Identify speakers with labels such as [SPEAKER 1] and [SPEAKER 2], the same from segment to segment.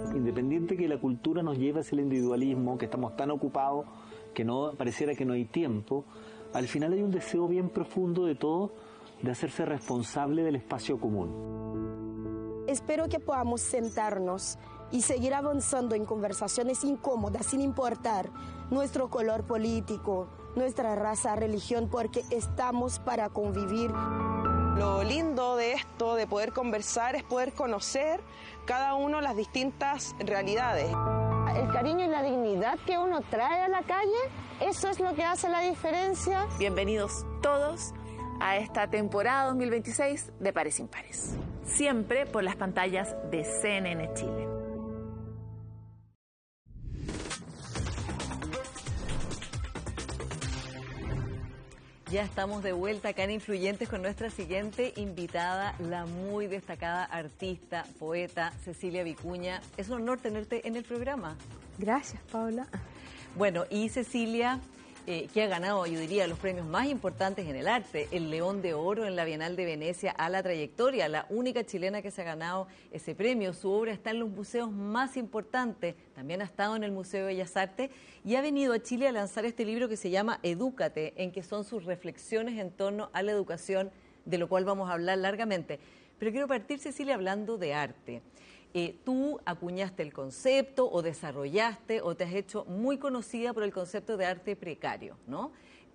[SPEAKER 1] Independiente que la cultura nos lleve hacia el individualismo, que estamos tan ocupados que no pareciera que no hay tiempo, al final hay un deseo bien profundo de todos de hacerse responsable del espacio común.
[SPEAKER 2] Espero que podamos sentarnos y seguir avanzando en conversaciones incómodas sin importar nuestro color político, nuestra raza, religión, porque estamos para convivir.
[SPEAKER 3] Lo lindo de esto, de poder conversar, es poder conocer cada uno las distintas realidades.
[SPEAKER 4] El cariño y la dignidad que uno trae a la calle, eso es lo que hace la diferencia.
[SPEAKER 5] Bienvenidos todos a esta temporada 2026 de Pares Impares, siempre por las pantallas de CNN Chile.
[SPEAKER 6] Ya estamos de vuelta acá en Influyentes con nuestra siguiente invitada, la muy destacada artista, poeta Cecilia Vicuña. Es un honor tenerte en el programa.
[SPEAKER 7] Gracias, Paula.
[SPEAKER 6] Bueno, y Cecilia, que ha ganado, yo diría, los premios más importantes en el arte, el León de Oro en la Bienal de Venecia a la trayectoria, la única chilena que se ha ganado ese premio. Su obra está en los museos más importantes, también ha estado en el Museo de Bellas Artes y ha venido a Chile a lanzar este libro que se llama Edúcate, en que son sus reflexiones en torno a la educación, de lo cual vamos a hablar largamente. Pero quiero partir, Cecilia, hablando de arte. Tú acuñaste el concepto o desarrollaste o te has hecho muy conocida por el concepto de arte precario, ¿no?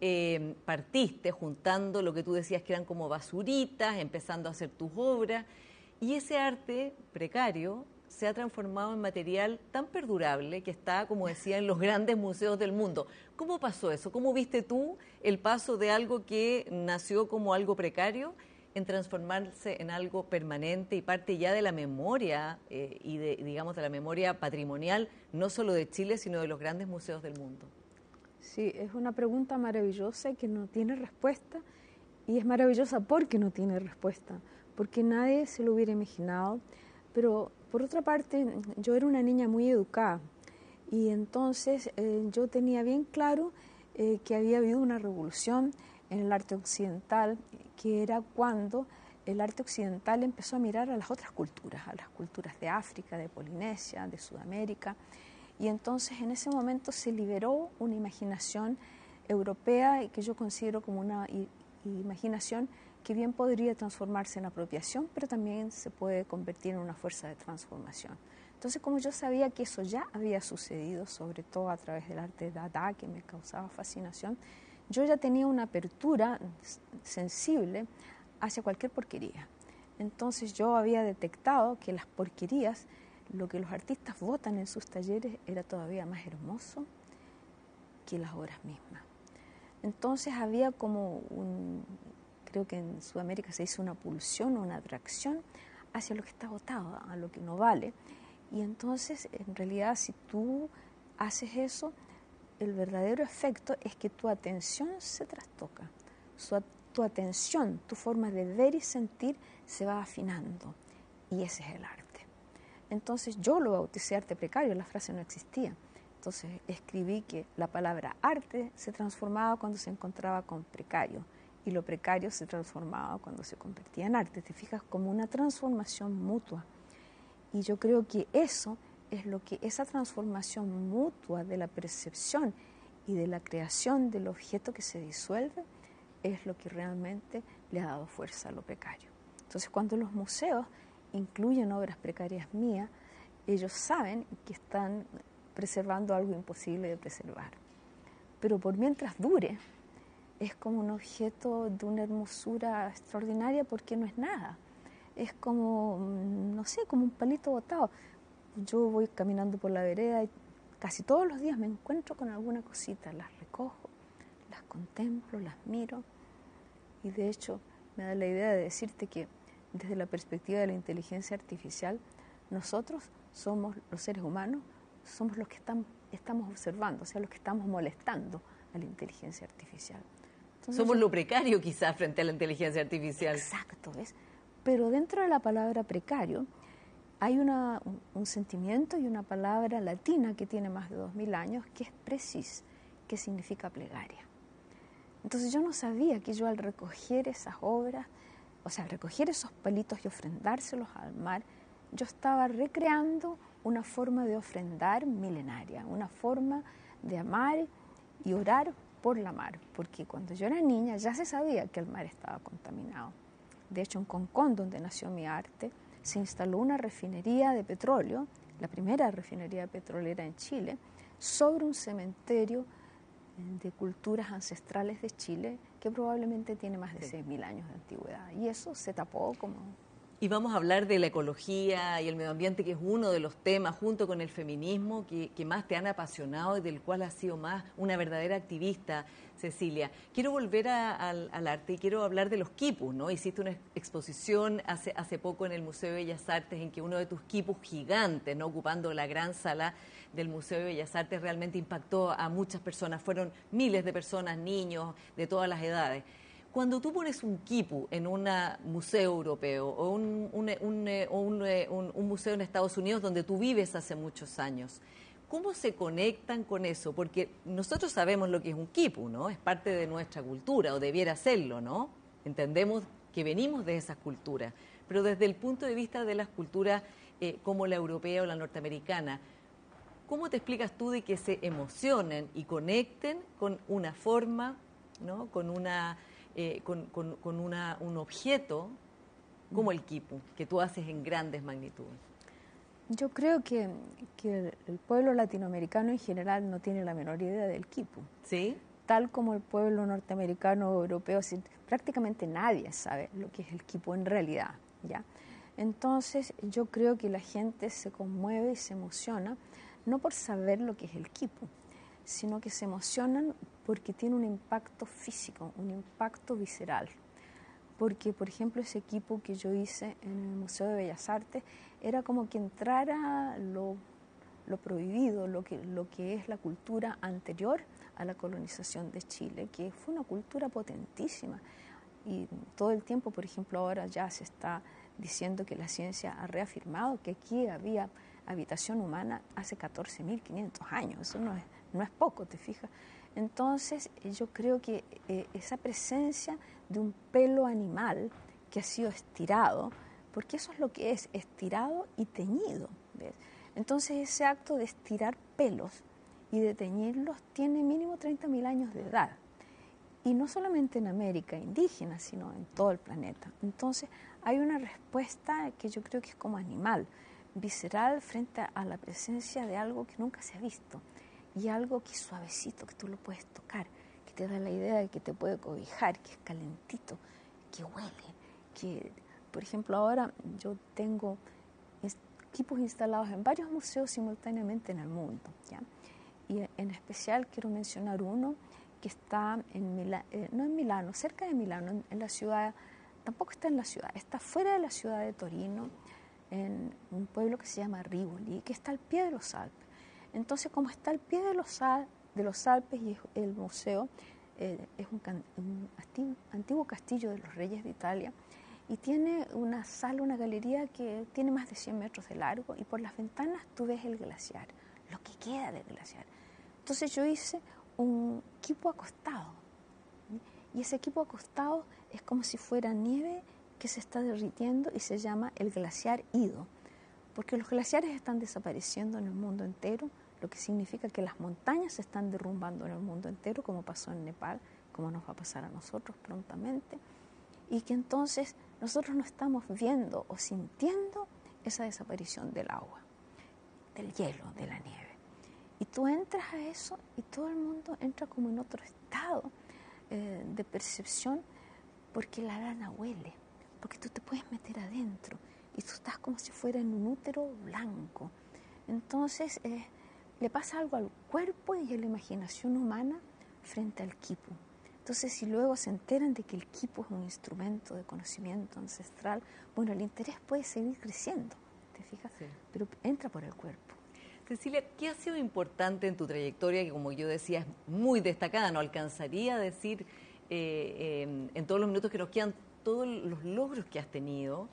[SPEAKER 6] Partiste juntando lo que tú decías que eran como basuritas, empezando a hacer tus obras, y ese arte precario se ha transformado en material tan perdurable que está, como decía, en los grandes museos del mundo. ¿Cómo pasó eso? ¿Cómo viste tú el paso de algo que nació como algo precario en transformarse en algo permanente y parte ya de la memoria y de, digamos, de la memoria patrimonial, no solo de Chile, sino de los grandes museos del mundo?
[SPEAKER 7] Sí, es una pregunta maravillosa que no tiene respuesta, y es maravillosa porque no tiene respuesta, porque nadie se lo hubiera imaginado. Pero por otra parte, yo era una niña muy educada, y entonces yo tenía bien claro que había habido una revolución en el arte occidental, que era cuando el arte occidental empezó a mirar a las otras culturas, a las culturas de África, de Polinesia, de Sudamérica, y entonces en ese momento se liberó una imaginación europea que yo considero como una imaginación que bien podría transformarse en apropiación, pero también se puede convertir en una fuerza de transformación. Entonces, como yo sabía que eso ya había sucedido, sobre todo a través del arte Dada, que me causaba fascinación, yo ya tenía una apertura sensible hacia cualquier porquería. Entonces yo había detectado que las porquerías, lo que los artistas votan en sus talleres, era todavía más hermoso que las obras mismas. Entonces había como creo que en Sudamérica se dice una pulsión, una atracción hacia lo que está votado, a lo que no vale. Y entonces, en realidad, si tú haces eso, el verdadero efecto es que tu atención se trastoca, tu atención, tu forma de ver y sentir se va afinando, y ese es el arte. Entonces yo lo bauticé arte precario, la frase no existía. Entonces escribí que la palabra arte se transformaba cuando se encontraba con precario, y lo precario se transformaba cuando se convertía en arte. Te fijas, como una transformación mutua. Y yo creo que eso es lo que esa transformación mutua de la percepción y de la creación del objeto que se disuelve es lo que realmente le ha dado fuerza a lo precario. Entonces, cuando los museos incluyen obras precarias mías, ellos saben que están preservando algo imposible de preservar. Pero por mientras dure, es como un objeto de una hermosura extraordinaria, porque no es nada. Es como, no sé, como un palito botado. Yo voy caminando por la vereda y casi todos los días me encuentro con alguna cosita, las recojo, las contemplo, las miro, y de hecho me da la idea de decirte que desde la perspectiva de la inteligencia artificial, nosotros somos, los seres humanos, somos los que estamos observando, o sea, los que estamos molestando a la inteligencia artificial. Entonces,
[SPEAKER 6] somos lo precario quizás frente a la inteligencia artificial.
[SPEAKER 7] Exacto, ¿ves? Pero dentro de la palabra precario hay un sentimiento y una palabra latina que tiene más de 2000 años, que es precis, que significa plegaria. Entonces yo no sabía que yo, al recoger esas obras, o sea, al recoger esos palitos y ofrendárselos al mar, yo estaba recreando una forma de ofrendar milenaria, una forma de amar y orar por la mar, porque cuando yo era niña ya se sabía que el mar estaba contaminado. De hecho, en Concón, donde nació mi arte, se instaló una refinería de petróleo, la primera refinería petrolera en Chile, sobre un cementerio de culturas ancestrales de Chile que probablemente tiene más de 6.000 años de antigüedad. Y eso se tapó como...
[SPEAKER 6] Y vamos a hablar de la ecología y el medio ambiente, que es uno de los temas, junto con el feminismo, que más te han apasionado y del cual has sido más una verdadera activista, Cecilia. Quiero volver al arte y quiero hablar de los quipus, ¿no? Hiciste una exposición hace poco en el Museo de Bellas Artes en que uno de tus quipus gigantes, ¿no? Ocupando la gran sala del Museo de Bellas Artes, realmente impactó a muchas personas. Fueron miles de personas, niños de todas las edades. Cuando tú pones un quipu en un museo europeo o un museo en Estados Unidos donde tú vives hace muchos años, ¿cómo se conectan con eso? Porque nosotros sabemos lo que es un quipu, ¿no? Es parte de nuestra cultura, o debiera serlo, ¿no? Entendemos que venimos de esas culturas, pero desde el punto de vista de las culturas como la europea o la norteamericana, ¿cómo te explicas tú de que se emocionen y conecten con una forma, ¿no? Con un objeto como el quipu, que tú haces en grandes magnitudes?
[SPEAKER 7] Yo creo que el pueblo latinoamericano en general no tiene la menor idea del quipu.
[SPEAKER 6] ¿Sí?
[SPEAKER 7] Tal como el pueblo norteamericano o europeo, prácticamente nadie sabe lo que es el quipu en realidad, ¿ya? Entonces yo creo que la gente se conmueve y se emociona, no por saber lo que es el quipu, sino que se emocionan porque tiene un impacto físico, un impacto visceral. Porque, por ejemplo, ese equipo que yo hice en el Museo de Bellas Artes era como que entrara lo prohibido, lo que es la cultura anterior a la colonización de Chile, que fue una cultura potentísima. Y todo el tiempo, por ejemplo, ahora ya se está diciendo que la ciencia ha reafirmado que aquí había habitación humana hace 14.500 años. Eso no es poco, ¿te fijas? Entonces, yo creo que esa presencia de un pelo animal que ha sido estirado, porque eso es lo que es, estirado y teñido, ¿ves? Entonces, ese acto de estirar pelos y de teñirlos tiene mínimo 30.000 años de edad. Y no solamente en América indígena, sino en todo el planeta. Entonces, hay una respuesta que yo creo que es como animal, visceral, frente a la presencia de algo que nunca se ha visto. Y algo que es suavecito, que tú lo puedes tocar, que te da la idea de que te puede cobijar, que es calentito, que huele, que, por ejemplo, ahora yo tengo equipos instalados en varios museos simultáneamente en el mundo, ¿ya? Y en especial quiero mencionar uno que está no en Milano, cerca de Milano, en la ciudad, tampoco está en la ciudad, está fuera de la ciudad de Torino, en un pueblo que se llama Rivoli, que está al pie de los Alpes. Entonces, como está al pie de los Alpes y el museo es un antiguo castillo de los reyes de Italia y tiene una sala, una galería que tiene más de 100 metros de largo y por las ventanas tú ves el glaciar, lo que queda del glaciar. Entonces yo hice un equipo acostado y ese equipo acostado es como si fuera nieve que se está derritiendo y se llama el glaciar Ido, porque los glaciares están desapareciendo en el mundo entero, lo que significa que las montañas se están derrumbando en el mundo entero, como pasó en Nepal, como nos va a pasar a nosotros prontamente, y que entonces nosotros no estamos viendo o sintiendo esa desaparición del agua, del hielo, de la nieve. Y tú entras a eso y todo el mundo entra como en otro estado de percepción, porque la lana huele, porque tú te puedes meter adentro y tú estás como si fuera en un útero blanco. Entonces le pasa algo al cuerpo y a la imaginación humana frente al quipu. Entonces, si luego se enteran de que el quipu es un instrumento de conocimiento ancestral, bueno, el interés puede seguir creciendo, ¿te fijas? Sí. Pero entra por el cuerpo.
[SPEAKER 6] Cecilia, ¿qué ha sido importante en tu trayectoria, que como yo decía es muy destacada? No alcanzaría a decir en todos los minutos que nos quedan todos los logros que has tenido.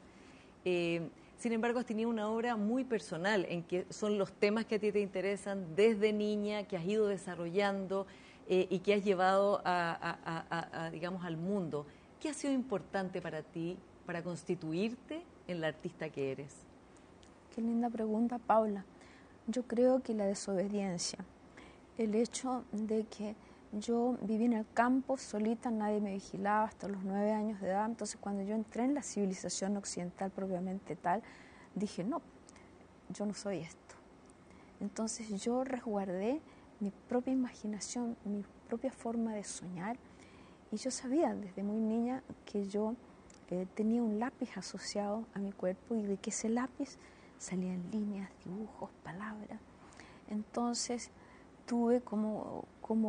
[SPEAKER 6] Sin embargo, has tenido una obra muy personal en que son los temas que a ti te interesan desde niña, que has ido desarrollando y que has llevado digamos, al mundo. ¿Qué ha sido importante para ti para constituirte en la artista que eres?
[SPEAKER 7] Qué linda pregunta, Paula. Yo creo que la desobediencia, el hecho de que yo viví en el campo solita, nadie me vigilaba hasta los 9 años de edad, entonces cuando yo entré en la civilización occidental propiamente tal, dije, no, yo no soy esto. Entonces yo resguardé mi propia imaginación, mi propia forma de soñar, y yo sabía desde muy niña que yo tenía un lápiz asociado a mi cuerpo y de que ese lápiz salían líneas, dibujos, palabras. Entonces tuve como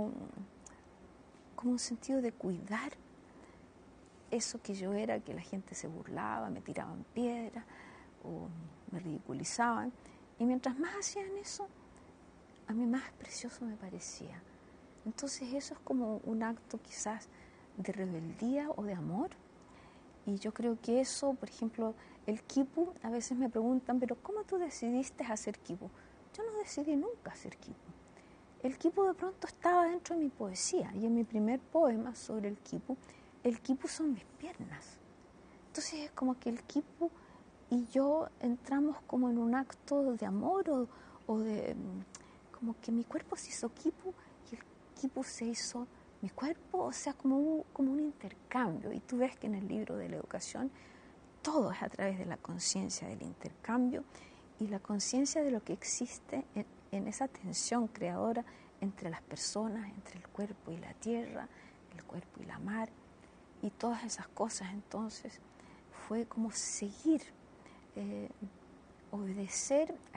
[SPEAKER 7] un sentido de cuidar eso que yo era, que la gente se burlaba, me tiraban piedras o me ridiculizaban. Y mientras más hacían eso, a mí más precioso me parecía. Entonces eso es como un acto quizás de rebeldía o de amor. Y yo creo que eso, por ejemplo, el quipu, a veces me preguntan, pero ¿cómo tú decidiste hacer quipu? Yo no decidí nunca hacer quipu. El quipu de pronto estaba dentro de mi poesía, y en mi primer poema sobre el quipu son mis piernas. Entonces es como que el quipu y yo entramos como en un acto de amor o de como que mi cuerpo se hizo quipu y el quipu se hizo mi cuerpo, o sea, como un intercambio. Y tú ves que en el libro de la educación todo es a través de la conciencia del intercambio y la conciencia de lo que existe en esa tensión creadora entre las personas, entre el cuerpo y la tierra, el cuerpo y la mar, y todas esas cosas. Entonces fue como seguir, obedecer a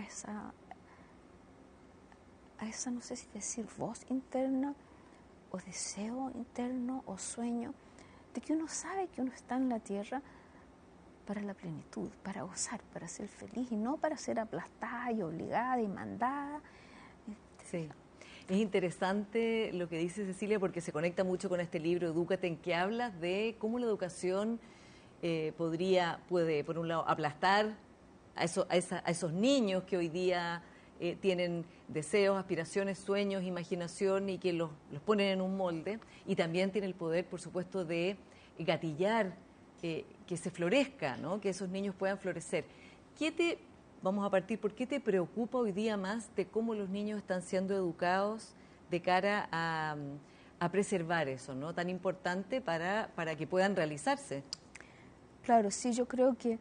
[SPEAKER 7] esa, no sé si decir voz interna, o deseo interno, o sueño, de que uno sabe que uno está en la tierra para la plenitud, para gozar, para ser feliz, y no para ser aplastada y obligada y mandada.
[SPEAKER 6] Sí. Es interesante lo que dice Cecilia, porque se conecta mucho con este libro, Edúcate, en que hablas de cómo la educación puede, por un lado, aplastar a esos niños que hoy día tienen deseos, aspiraciones, sueños, imaginación, y que los ponen en un molde, y también tiene el poder, por supuesto, de gatillar que se florezca, ¿no? Que esos niños puedan florecer. Vamos a partir, ¿por qué te preocupa hoy día más de cómo los niños están siendo educados de cara a preservar eso, ¿no? Tan importante para que puedan realizarse?
[SPEAKER 7] Claro, sí, yo creo que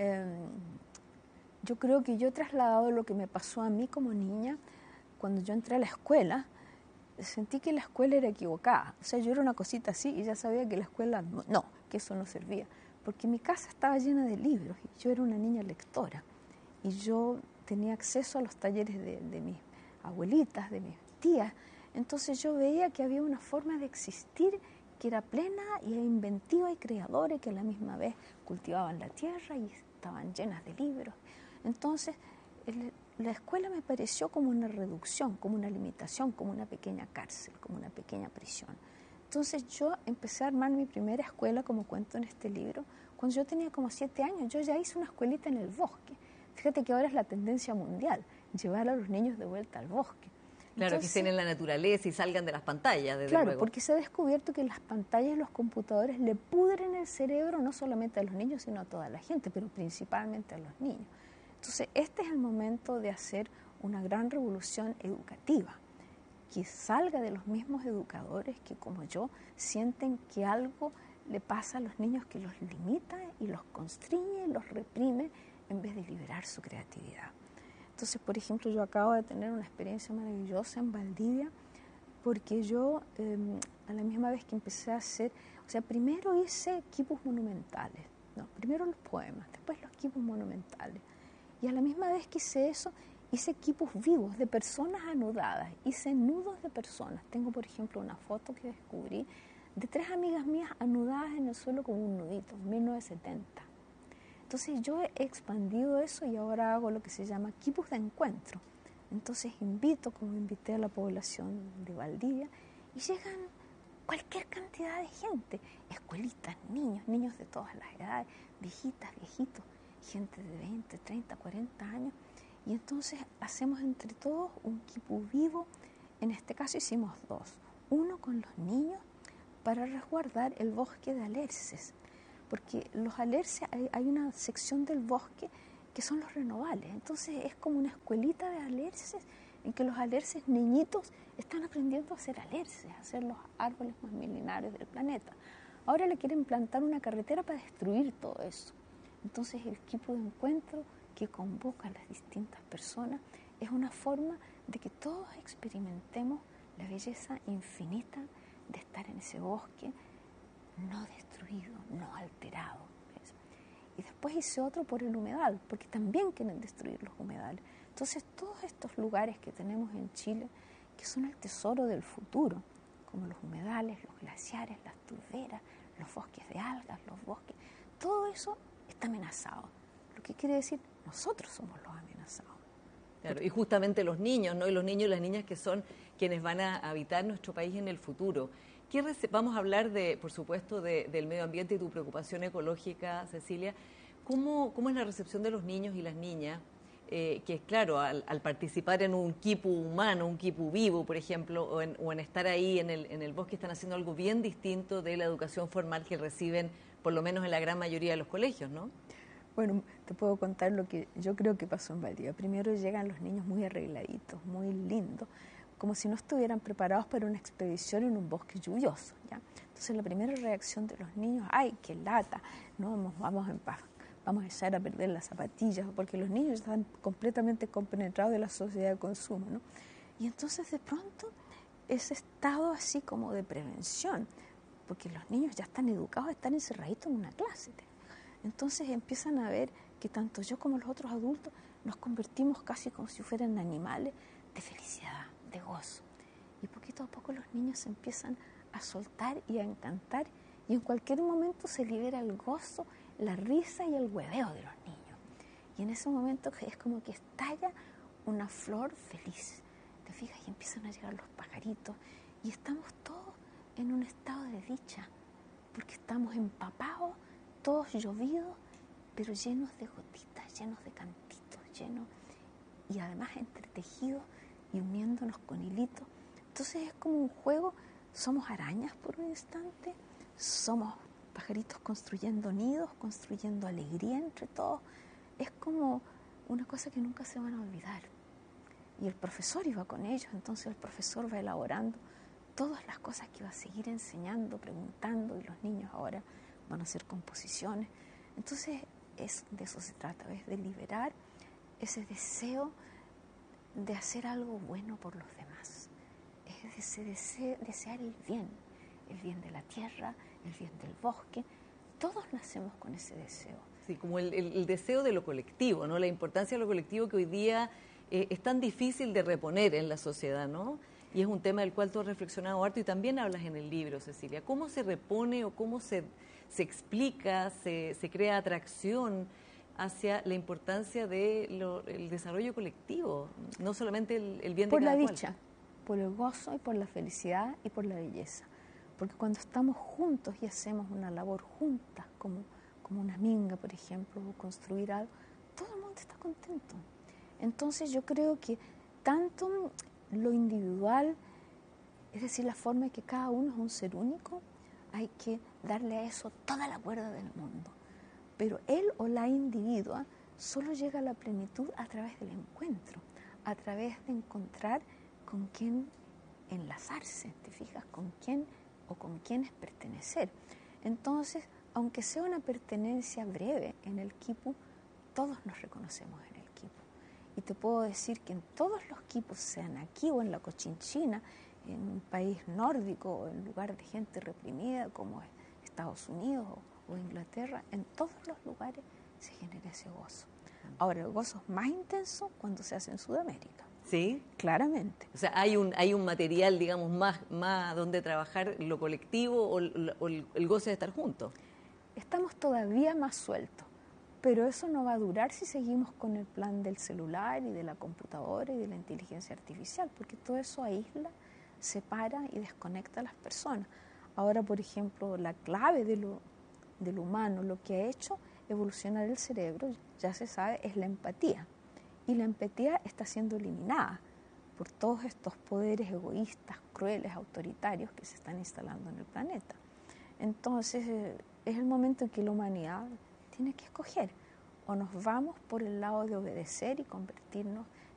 [SPEAKER 7] yo he trasladado lo que me pasó a mí como niña. Cuando yo entré a la escuela, sentí que la escuela era equivocada. O sea, yo era una cosita así y ya sabía que la escuela no, que eso no servía. Porque mi casa estaba llena de libros y yo era una niña lectora. Y yo tenía acceso a los talleres de mis abuelitas, de mis tías. Entonces yo veía que había una forma de existir que era plena y inventiva y creadora, y que a la misma vez cultivaban la tierra y estaban llenas de libros. Entonces la escuela me pareció como una reducción, como una limitación, como una pequeña cárcel, como una pequeña prisión. Entonces yo empecé a armar mi primera escuela, como cuento en este libro, cuando yo tenía como 7 años. Yo ya hice una escuelita en el bosque. Fíjate que ahora es la tendencia mundial, llevar a los niños de vuelta al bosque.
[SPEAKER 6] Claro, entonces, que estén en la naturaleza y salgan de las pantallas, desde
[SPEAKER 7] luego.
[SPEAKER 6] Claro,
[SPEAKER 7] porque se ha descubierto que las pantallas y los computadores le pudren el cerebro no solamente a los niños, sino a toda la gente, pero principalmente a los niños. Entonces, este es el momento de hacer una gran revolución educativa, que salga de los mismos educadores que, como yo, sienten que algo le pasa a los niños que los limita y los constriñe y los reprime en vez de liberar su creatividad. Entonces, por ejemplo, yo acabo de tener una experiencia maravillosa en Valdivia, porque yo, a la misma vez que empecé a hacer, o sea, primero hice quipus monumentales, no, primero los poemas, después los quipus monumentales, y a la misma vez que hice eso, hice quipus vivos de personas anudadas, hice nudos de personas. Tengo, por ejemplo, una foto que descubrí de 3 amigas mías anudadas en el suelo con un nudito, en 1970. Entonces yo he expandido eso y ahora hago lo que se llama quipus de encuentro. Entonces invito, como invité a la población de Valdivia, y llegan cualquier cantidad de gente, escuelitas, niños de todas las edades, viejitas, viejitos, gente de 20, 30, 40 años, y entonces hacemos entre todos un quipu vivo. En este caso hicimos 2, uno con los niños para resguardar el bosque de alerces, porque los alerces, hay una sección del bosque que son los renovables. Entonces es como una escuelita de alerces en que los alerces niñitos están aprendiendo a ser alerces, a ser los árboles más milenarios del planeta. Ahora le quieren plantar una carretera para destruir todo eso. Entonces el equipo de encuentro que convoca a las distintas personas es una forma de que todos experimentemos la belleza infinita de estar en ese bosque no destruido, no alterado. ¿Ves? Y después hice otro por el humedal, porque también quieren destruir los humedales. Entonces todos estos lugares que tenemos en Chile, que son el tesoro del futuro, como los humedales, los glaciares, las turberas, los bosques de algas, los bosques, todo eso está amenazado. Lo que quiere decir, nosotros somos los amenazados.
[SPEAKER 6] Claro, y justamente los niños, ¿no? Y los niños y las niñas que son quienes van a habitar nuestro país en el futuro. Vamos a hablar, por supuesto, del medio ambiente y tu preocupación ecológica, Cecilia. ¿Cómo es la recepción de los niños y las niñas? Que claro, al participar en un quipu humano, un quipu vivo, por ejemplo, o en estar ahí en el bosque, están haciendo algo bien distinto de la educación formal que reciben, por lo menos en la gran mayoría de los colegios, ¿no?
[SPEAKER 7] Bueno, te puedo contar lo que yo creo que pasó en Valdivia. Primero llegan los niños muy arregladitos, muy lindos, como si no estuvieran preparados para una expedición en un bosque lluvioso, ¿ya? Entonces la primera reacción de los niños, ¡ay, qué lata! No, vamos en paz. Vamos a echar a perder las zapatillas, porque los niños están completamente compenetrados de la sociedad de consumo, ¿no? Y entonces de pronto ese estado así como de prevención, porque los niños ya están educados a estar encerraditos en una clase. Entonces empiezan a ver que tanto yo como los otros adultos nos convertimos casi como si fueran animales de felicidad, de gozo. Y poquito a poco los niños se empiezan a soltar y a encantar, y en cualquier momento se libera el gozo, la risa y el hueveo de los niños. Y en ese momento es como que estalla una flor feliz. ¿Te fijas? Y empiezan a llegar los pajaritos y estamos todos en un estado de dicha, porque estamos empapados, todos llovidos, pero llenos de gotitas, llenos de cantitos, llenos y además entretejidos y uniéndonos con hilitos. Entonces es como un juego, somos arañas por un instante, somos pajaritos construyendo nidos, construyendo alegría entre todos. Es como una cosa que nunca se van a olvidar. Y el profesor iba con ellos, entonces el profesor va elaborando todas las cosas que va a seguir enseñando, preguntando, y los niños ahora van a hacer composiciones. Entonces de eso se trata, es de liberar ese deseo de hacer algo bueno por los demás. Es ese desear el bien de la tierra, el bien del bosque. Todos nacemos con ese deseo.
[SPEAKER 6] Sí, como el deseo de lo colectivo, ¿no? La importancia de lo colectivo que hoy día es tan difícil de reponer en la sociedad, ¿no? Y es un tema del cual tú has reflexionado harto y también hablas en el libro, Cecilia. ¿Cómo se repone o cómo se explica, se crea atracción hacia la importancia del desarrollo colectivo, no solamente el bien de cada cual?
[SPEAKER 7] Por la dicha, por el gozo y por la felicidad y por la belleza. Porque cuando estamos juntos y hacemos una labor juntas, como una minga, por ejemplo, o construir algo, todo el mundo está contento. Entonces yo creo que tanto lo individual, es decir, la forma en que cada uno es un ser único, hay que darle a eso toda la cuerda del mundo. Pero él o la individua solo llega a la plenitud a través del encuentro, a través de encontrar con quién enlazarse, ¿te fijas? Con quién o con quiénes pertenecer. Entonces, aunque sea una pertenencia breve en el quipu, todos nos reconocemos en el quipu. Y te puedo decir que en todos los quipus, sean aquí o en la Cochinchina, en un país nórdico o en lugar de gente reprimida como Estados Unidos o Inglaterra, en todos los lugares se genera ese gozo. Ahora, el gozo es más intenso cuando se hace en Sudamérica.
[SPEAKER 6] ¿Sí?
[SPEAKER 7] Claramente.
[SPEAKER 6] O sea, hay un material, digamos, más donde trabajar lo colectivo o el goce de estar juntos.
[SPEAKER 7] Estamos todavía más sueltos, pero eso no va a durar si seguimos con el plan del celular y de la computadora y de la inteligencia artificial, porque todo eso aísla, separa y desconecta a las personas. Ahora, por ejemplo, la clave de lo humano, lo que ha hecho evolucionar el cerebro, ya se sabe, es la empatía. Y la empatía está siendo eliminada por todos estos poderes egoístas, crueles, autoritarios que se están instalando en el planeta. Entonces, es el momento en que la humanidad tiene que escoger o nos vamos por el lado de obedecer y convertirnos